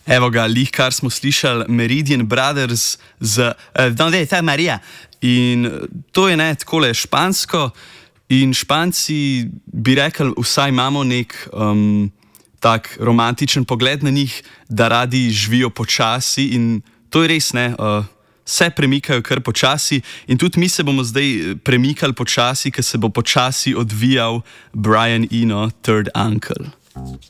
Evo ga, lih, kar smo slišali, Meridian Brothers z Donde está Maria. In to je ne takole špansko in Španci bi rekli, vsaj imamo nek tak romantičen pogled na njih, da radi živijo počasi in to je res ne, se premikajo kar počasi in tudi mi se bomo zdaj premikali počasi, ker se bo počasi odvijal Brian Eno, Third Uncle.